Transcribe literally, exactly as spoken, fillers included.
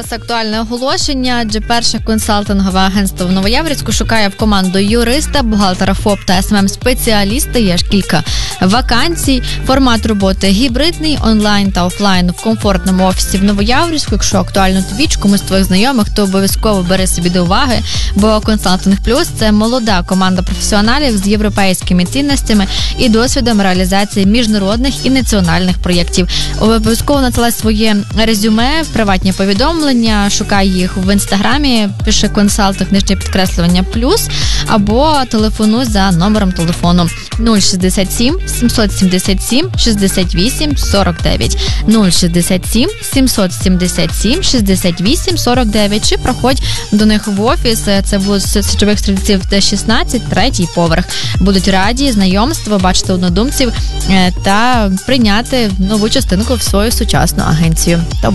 зараз актуальне оголошення, адже перше консалтингове агентство в Новояворівську шукає в команду юриста, бухгалтера ФОП та ес ем ем-спеціаліста. Є ж кілька вакансій. Формат роботи гібридний, онлайн та офлайн в комфортному офісі в Новояворівську. Якщо актуально тобі, чи комусь з твоїх знайомих, то обов'язково бери собі до уваги, бо Консалтинг Плюс – це молода команда професіоналів з європейськими цінностями і досвідом реалізації міжнародних і національних проєктів. Обов'язково надсилай своє резюме в приватні повідомлення, шукай їх в інстаграмі, пиши консалтинг, нижнє підкреслювання плюс, або телефонуй за номером телефону нуль шістдесят сім сімсот сімдесят сім шістдесят вісім сорок дев'ять, нуль шістдесят сім сімсот сімдесят сім шістдесят вісім сорок дев'ять, чи проходь до них в офіс, це вулиця Січових Стрільців, де шістнадцять, третій поверх. Будуть раді знайомства, бачити однодумців та прийняти нову частинку в свою сучасну агенцію.